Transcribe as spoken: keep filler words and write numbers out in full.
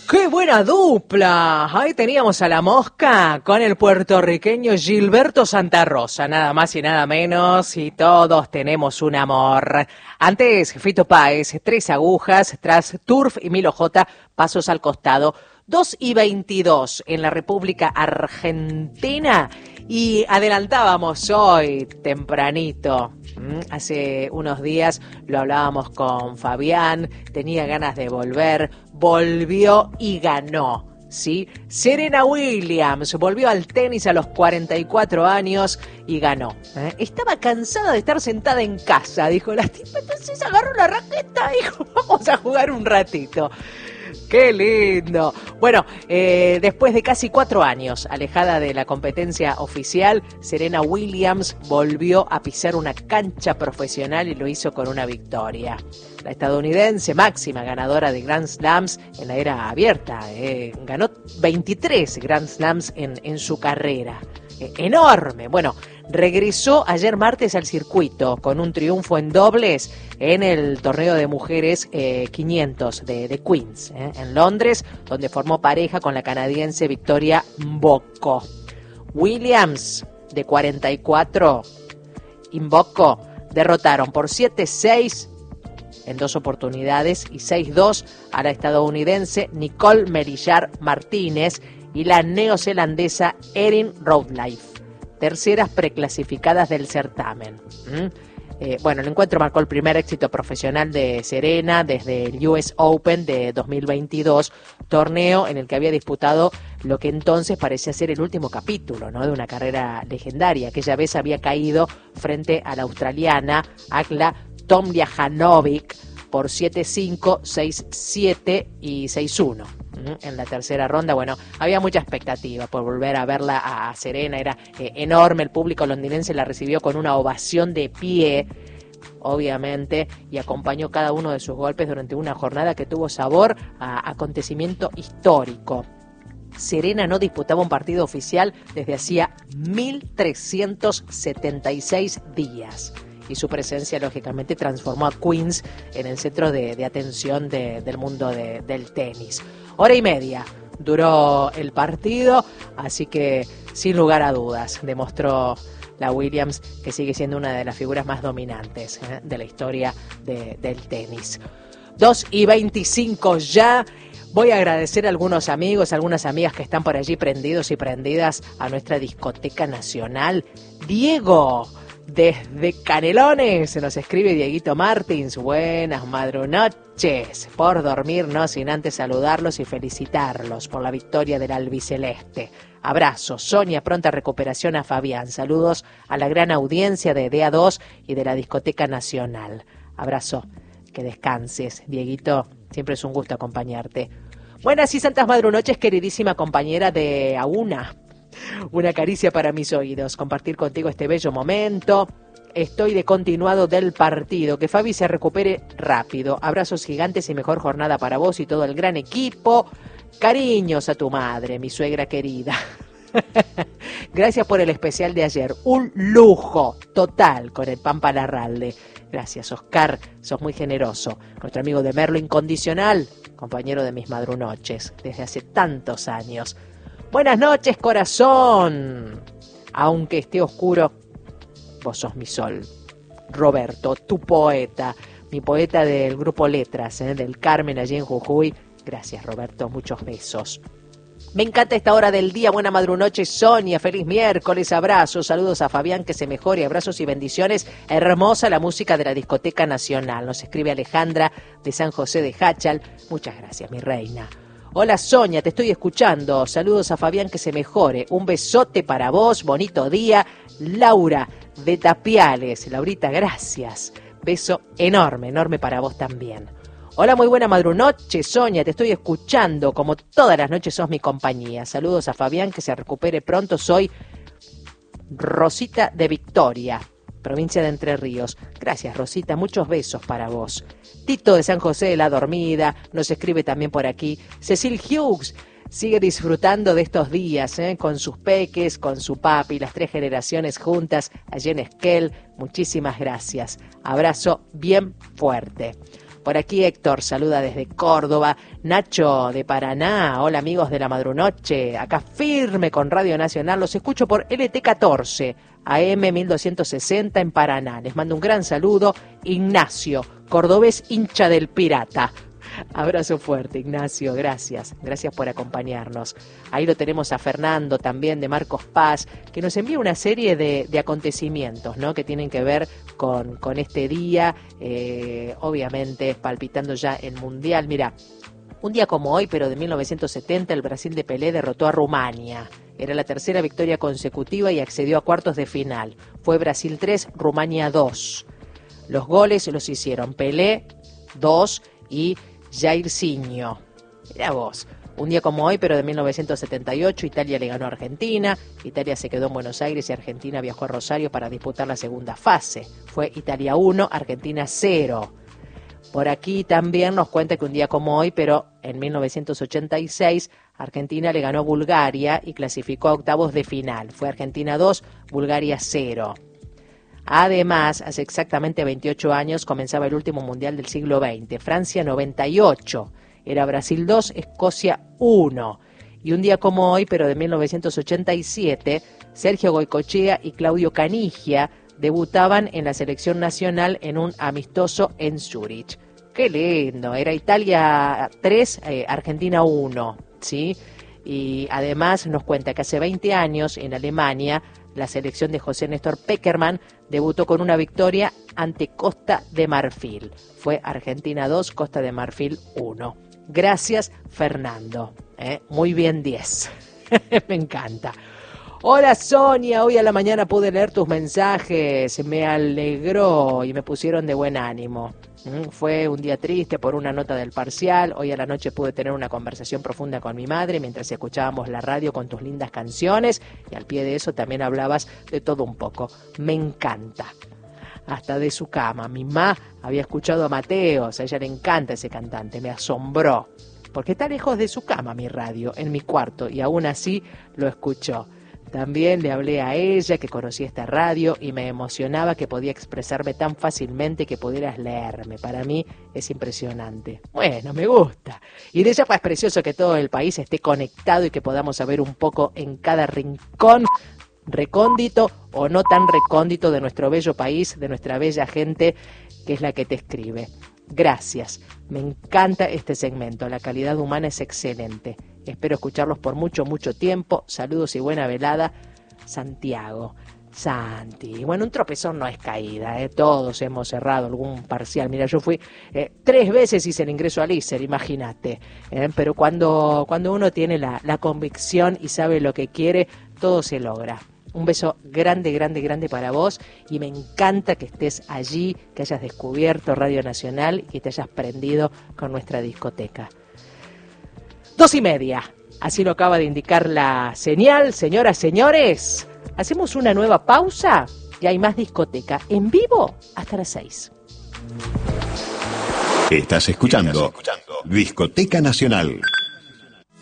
¡Qué buena dupla! Ahí teníamos a La Mosca con el puertorriqueño Gilberto Santa Rosa, nada más y nada menos, y todos tenemos un amor. Antes, Fito Páez, Tres Agujas, tras Turf y Milo J, Pasos al Costado. dos y veintidós en la República Argentina, y adelantábamos hoy tempranito, hace unos días lo hablábamos con Fabián, tenía ganas de volver, volvió y ganó, ¿sí? Serena Williams volvió al tenis a los cuarenta y cuatro años y ganó. ¿eh? Estaba cansada de estar sentada en casa, dijo la tipa, entonces agarró la raqueta y dijo, vamos a jugar un ratito. ¡Qué lindo! Bueno, eh, después de casi cuatro años alejada de la competencia oficial, Serena Williams volvió a pisar una cancha profesional y lo hizo con una victoria. La estadounidense, máxima ganadora de Grand Slams en la era abierta, eh, ganó veintitrés Grand Slams en, en su carrera. Eh, enorme. Bueno, regresó ayer martes al circuito con un triunfo en dobles en el torneo de mujeres eh, quinientos de, de Queens, eh, en Londres, donde formó pareja con la canadiense Victoria Mboko. Williams, de cuarenta y cuatro, y Mboko derrotaron por siete seis en dos oportunidades y seis dos a la estadounidense Nicole Merillar Martínez y la neozelandesa Erin Routliffe, terceras preclasificadas del certamen. ¿Mm? Eh, bueno, el encuentro marcó el primer éxito profesional de Serena desde el U S Open de dos mil veintidós, torneo en el que había disputado lo que entonces parecía ser el último capítulo, ¿no?, de una carrera legendaria. Aquella vez había caído frente a la australiana Agla Tomljanovic por siete cinco, seis siete y seis uno. En la tercera ronda, bueno, había mucha expectativa por volver a verla a Serena, era eh, enorme, el público londinense la recibió con una ovación de pie, obviamente, y acompañó cada uno de sus golpes durante una jornada que tuvo sabor a acontecimiento histórico. Serena no disputaba un partido oficial desde hacía mil trescientos setenta y seis días. Y su presencia, lógicamente, transformó a Queens en el centro de, de atención de, del mundo de, del tenis. Hora y media duró el partido, así que, sin lugar a dudas, demostró la Williams que sigue siendo una de las figuras más dominantes ¿eh? de la historia de, del tenis. dos y veinticinco ya. Voy a agradecer a algunos amigos, a algunas amigas que están por allí prendidos y prendidas a nuestra discoteca nacional. Diego, desde Canelones, se nos escribe Dieguito Martins. Buenas madrunoches, por dormirnos sin antes saludarlos y felicitarlos por la victoria del albiceleste. Abrazos, Sonia, pronta recuperación a Fabián. Saludos a la gran audiencia de D A dos y de la discoteca nacional. Abrazo, que descanses, Dieguito, siempre es un gusto acompañarte. Buenas y santas madrunoches, queridísima compañera de A Una. Una caricia para mis oídos, compartir contigo este bello momento. Estoy de continuado del partido, que Fabi se recupere rápido. Abrazos gigantes y mejor jornada para vos y todo el gran equipo. Cariños a tu madre, mi suegra querida. Gracias por el especial de ayer, un lujo total con el Pampa Larralde. Gracias, Oscar, sos muy generoso. Nuestro amigo de Merlo Incondicional, compañero de mis madrunoches desde hace tantos años. Buenas noches, corazón. Aunque esté oscuro, vos sos mi sol. Roberto, tu poeta, mi poeta del grupo Letras, ¿eh? del Carmen allí en Jujuy. Gracias, Roberto, muchos besos. Me encanta esta hora del día. Buena madrunoche, Sonia. Feliz miércoles. Abrazos. Saludos a Fabián, que se mejore. Abrazos y bendiciones. Hermosa la música de la discoteca nacional. Nos escribe Alejandra de San José de Jáchal. Muchas gracias, mi reina. Hola, Sonia, te estoy escuchando. Saludos a Fabián, que se mejore. Un besote para vos. Bonito día. Laura de Tapiales. Laurita, gracias. Beso enorme, enorme para vos también. Hola, muy buena madrunoche, Sonia, te estoy escuchando, como todas las noches sos mi compañía. Saludos a Fabián, que se recupere pronto. Soy Rosita de Victoria, provincia de Entre Ríos. Gracias, Rosita, muchos besos para vos. Tito de San José de la Dormida nos escribe también por aquí. Cecil Hughes sigue disfrutando de estos días, ¿eh? con sus peques, con su papi, las tres generaciones juntas allí en Esquel. Muchísimas gracias. Abrazo bien fuerte. Por aquí Héctor saluda desde Córdoba. Nacho de Paraná. Hola amigos de la Madrunoche. Acá firme con Radio Nacional. Los escucho por L T catorce, A M mil doscientos sesenta en Paraná. Les mando un gran saludo. Ignacio, cordobés hincha del Pirata. Abrazo fuerte, Ignacio, gracias, gracias por acompañarnos. Ahí lo tenemos a Fernando también de Marcos Paz, que nos envía una serie de, de acontecimientos, ¿no? Que tienen que ver con, con este día, eh, obviamente palpitando ya el Mundial. Mira, un día como hoy, pero de mil novecientos setenta, el Brasil de Pelé derrotó a Rumania. Era la tercera victoria consecutiva y accedió a cuartos de final. Fue Brasil tres, Rumania dos. Los goles los hicieron Pelé dos y Jairzinho. Mirá vos, un día como hoy, pero de mil novecientos setenta y ocho, Italia le ganó a Argentina. Italia se quedó en Buenos Aires y Argentina viajó a Rosario para disputar la segunda fase. Fue Italia uno, Argentina cero. Por aquí también nos cuenta que un día como hoy, pero en mil novecientos ochenta y seis, Argentina le ganó a Bulgaria y clasificó a octavos de final. Fue Argentina dos, Bulgaria cero. Además, hace exactamente veintiocho años comenzaba el último mundial del siglo veinte. Francia noventa y ocho. Era Brasil dos, Escocia uno. Y un día como hoy, pero de mil novecientos ochenta y siete, Sergio Goycochea y Claudio Canigia debutaban en la selección nacional en un amistoso en Zúrich. ¡Qué lindo! Era Italia tres, eh, Argentina uno, ¿sí? Y además nos cuenta que hace veinte años en Alemania la selección de José Néstor Pekerman debutó con una victoria ante Costa de Marfil. Fue Argentina dos, Costa de Marfil uno. Gracias, Fernando. ¿Eh? Muy bien, diez. Me encanta. Hola Sonia, hoy a la mañana pude leer tus mensajes, me alegró y me pusieron de buen ánimo. Fue un día triste por una nota del parcial. Hoy a la noche pude tener una conversación profunda con mi madre mientras escuchábamos la radio con tus lindas canciones, y al pie de eso también hablabas de todo un poco. Me encanta. Hasta de su cama. Mi mamá había escuchado a Mateos, a ella le encanta ese cantante, me asombró. Porque está lejos de su cama mi radio, en mi cuarto, y aún así lo escuchó. También le hablé a ella que conocía esta radio y me emocionaba que podía expresarme tan fácilmente que pudieras leerme. Para mí es impresionante. Bueno, me gusta. Y de ella pues es precioso que todo el país esté conectado y que podamos saber un poco en cada rincón, recóndito o no tan recóndito de nuestro bello país, de nuestra bella gente que es la que te escribe. Gracias. Me encanta este segmento. La calidad humana es excelente. Espero escucharlos por mucho, mucho tiempo. Saludos y buena velada. Santiago. Santi. Bueno, un tropezón no es caída, ¿eh? Todos hemos cerrado algún parcial. Mira, yo fui eh, tres veces hice el ingreso al I S E R, imagínate. ¿eh? Pero cuando, cuando uno tiene la, la convicción y sabe lo que quiere, todo se logra. Un beso grande, grande, grande para vos y me encanta que estés allí, que hayas descubierto Radio Nacional y que te hayas prendido con nuestra discoteca. Dos y media, así lo acaba de indicar la señal, señoras, señores. Hacemos una nueva pausa y hay más discoteca en vivo hasta las seis. Estás escuchando, Estás escuchando Discoteca Nacional.